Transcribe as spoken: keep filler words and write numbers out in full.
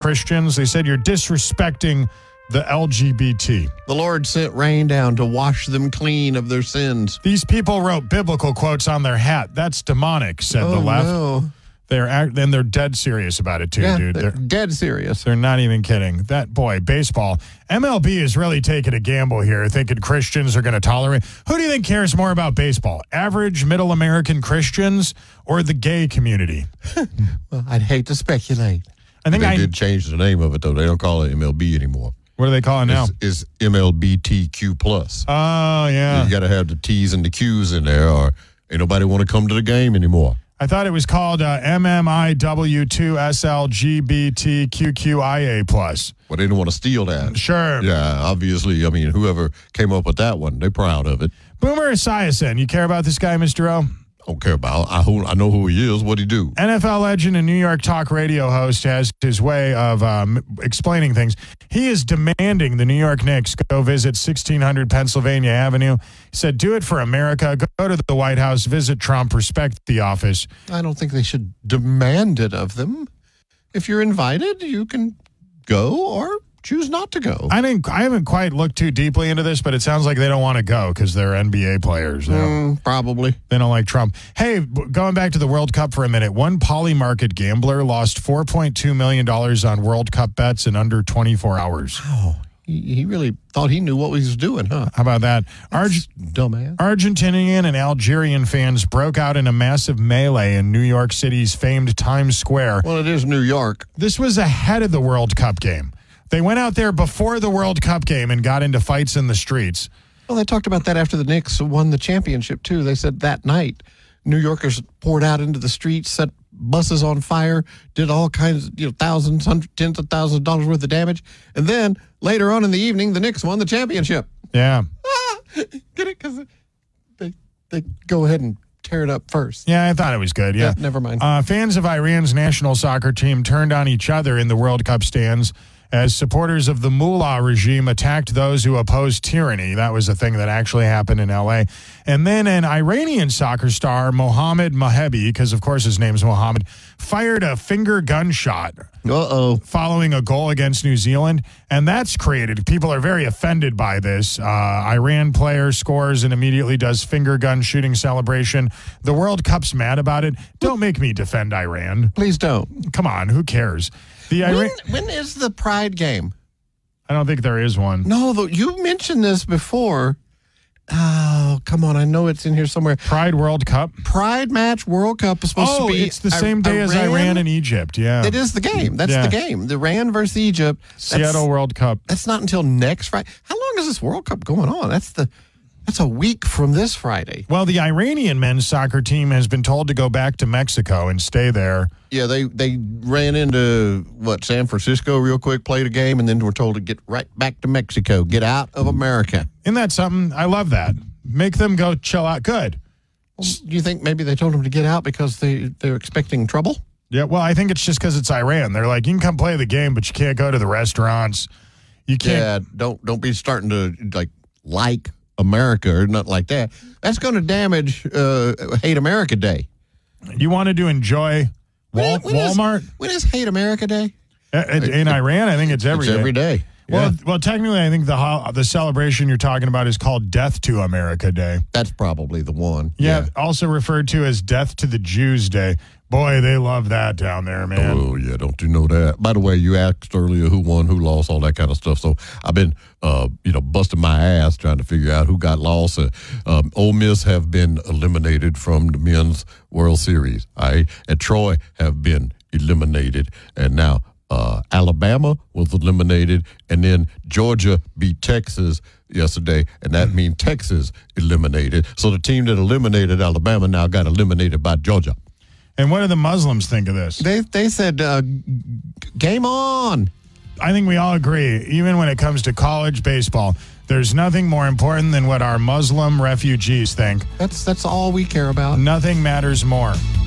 Christians. They said you're disrespecting the L G B T. The Lord sent rain down to wash them clean of their sins. These people wrote biblical quotes on their hat. That's demonic, said oh, the left. No. They're act- then they're dead serious about it too, yeah, dude. They're They're dead serious. They're not even kidding. That boy, baseball. M L B is really taking a gamble here, thinking Christians are going to tolerate. Who do you think cares more about baseball? Average middle American Christians or the gay community? Well, I'd hate to speculate. I think they I did change the name of it though. They don't call it M L B anymore. What do they call it now? It's, it's M L B T Q plus. Oh yeah. You got to have the T's and the Q's in there, or ain't nobody want to come to the game anymore. I thought it was called uh, M M I W two S L G B T Q Q I A plus. Well, they didn't want to steal that. Sure. Yeah, obviously. I mean, whoever came up with that one, they're proud of it. Boomer Esiason, you care about this guy, Mister O? I don't care about. I who I know who he is. What'd he do? N F L legend and New York talk radio host has his way of um, explaining things. He is demanding the New York Knicks go visit sixteen hundred Pennsylvania Avenue. He said, do it for America. Go to the White House, visit Trump, respect the office. I don't think they should demand it of them. If you're invited, you can go or choose not to go. I didn't. I haven't quite looked too deeply into this, but it sounds like they don't want to go because they're N B A players. They don't, Mm, probably. they don't like Trump. Hey, b- going back to the World Cup for a minute, one polymarket gambler lost four point two million dollars on World Cup bets in under twenty-four hours. Oh, he, he really thought he knew what he was doing, huh? How about that? Arg- Dumbass. Argentinian and Algerian fans broke out in a massive melee in New York City's famed Times Square. Well, it is New York. This was ahead of the World Cup game. They went out there before the World Cup game and got into fights in the streets. Well, they talked about that after the Knicks won the championship, too. They said that night, New Yorkers poured out into the streets, set buses on fire, did all kinds, you know, thousands, hundreds, tens of thousands of dollars worth of damage. And then later on in the evening, the Knicks won the championship. Yeah. Ah, get it? Because they, they go ahead and tear it up first. Yeah, I thought it was good. Yeah. Yeah, never mind. Uh, fans of Iran's national soccer team turned on each other in the World Cup stands as supporters of the Mullah regime attacked those who opposed tyranny. That was a thing that actually happened in L A. And then an Iranian soccer star, Mohammad Mahebi, because of course his name's Mohammed, fired a finger gunshot Uh-oh. following a goal against New Zealand. And that's created, people are very offended by this. Uh, Iran player scores and immediately does finger gun shooting celebration. The World Cup's mad about it. Don't make me defend Iran. Please don't. Come on, who cares? The When, Iran- when is the Pride game? I don't think there is one. No, though, you mentioned this before. Oh, come on. I know it's in here somewhere. Pride World Cup. Pride match World Cup is supposed Oh, to be. it's the same day as Iran and Egypt. Yeah. It is the game. That's Yeah. the game. The Iran versus Egypt. That's, Seattle World Cup. That's not until next Friday. How long is this World Cup going on? That's the. That's a week from this Friday. Well, the Iranian men's soccer team has been told to go back to Mexico and stay there. Yeah, they they ran into what San Francisco real quick, played a game, and then were told to get right back to Mexico, get out of America. Isn't that something? I love that. Make them go chill out. Good. Well, do you think maybe they told them to get out because they they're expecting trouble? Yeah, well, I think it's just because it's Iran. They're like, you can come play the game, but you can't go to the restaurants. You can't. Yeah, don't don't be starting to like like America or nothing like that. That's going to damage uh, Hate America Day. You wanted to enjoy Wal- When- when is- Walmart when is Hate America Day? Uh, in Iran? I think it's every It's day. every day. Well, Yeah. well, technically, I think the ho- the celebration you're talking about is called Death to America Day. That's probably the one. Yeah, also referred to as Death to the Jews Day. Boy, they love that down there, man. Oh, yeah, don't you know that? By the way, you asked earlier who won, who lost, all that kind of stuff. So I've been, uh, you know, busting my ass trying to figure out who got lost. Uh, um, Ole Miss have been eliminated from the Men's World Series. All right? And Troy have been eliminated. And now uh, Alabama was eliminated. And then Georgia beat Texas yesterday, and that means Texas eliminated. So the team that eliminated Alabama now got eliminated by Georgia. And what do the Muslims think of this? They they said uh, game on. I think we all agree, even when it comes to college baseball, there's nothing more important than what our Muslim refugees think. That's that's all we care about. Nothing matters more.